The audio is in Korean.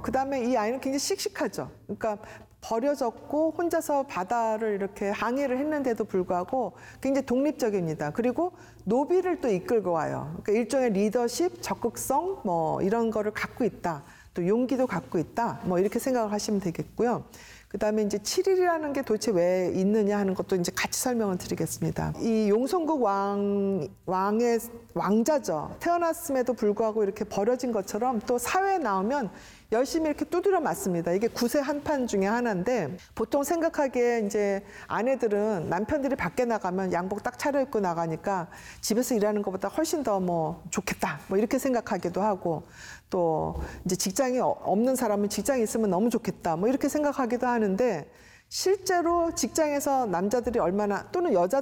그다음에 이 아이는 굉장히 씩씩하죠. 그러니까 버려졌고 혼자서 바다를 이렇게 항해를 했는데도 불구하고 굉장히 독립적입니다. 그리고 노비를 또 이끌고 와요. 그러니까 일종의 리더십, 적극성 뭐 이런 거를 갖고 있다. 또 용기도 갖고 있다. 뭐 이렇게 생각을 하시면 되겠고요. 그다음에 이제 7일이라는 게 도대체 왜 있느냐 하는 것도 이제 같이 설명을 드리겠습니다. 이 용성국 왕의 왕자죠. 태어났음에도 불구하고 이렇게 버려진 것처럼 또 사회에 나오면 열심히 이렇게 두드려 맞습니다. 이게 구세 한판 중에 하나인데 보통 생각하기에 이제 아내들은 남편들이 밖에 나가면 양복 딱 차려입고 나가니까 집에서 일하는 것보다 훨씬 더 뭐 좋겠다. 뭐 이렇게 생각하기도 하고 또 이제 직장이 없는 사람은 직장이 있으면 너무 좋겠다. 뭐 이렇게 생각하기도 하는데 실제로 직장에서 남자들이 얼마나 또는 여자